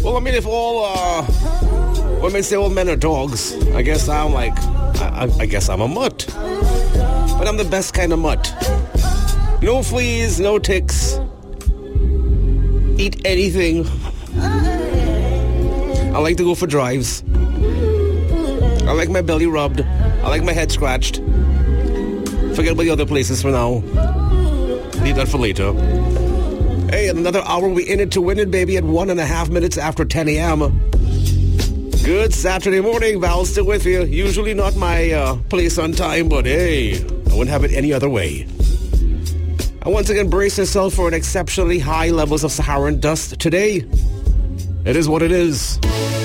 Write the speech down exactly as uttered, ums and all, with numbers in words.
Well, I mean, if all uh, women say all men are dogs, I guess I'm like, I, I guess I'm a mutt. But I'm the best kind of mutt. No fleas, no ticks. Eat anything. I like to go for drives. I like my belly rubbed. I like my head scratched. Forget about the other places for now. Leave that for later. Hey, in another hour, we in it to win it, baby, at one and a half minutes after ten a.m. Good Saturday morning. Val still with you. Usually not my uh, place on time, but hey, I wouldn't have it any other way. And once again, brace yourself for an exceptionally high levels of Saharan dust today. It is what it is.